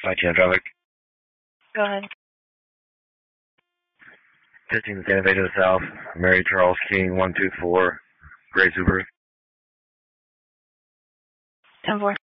510 traffic. Go ahead. 15 Santa Fe to the south. Mary Charles King 124. Gray Subaru. 10-4.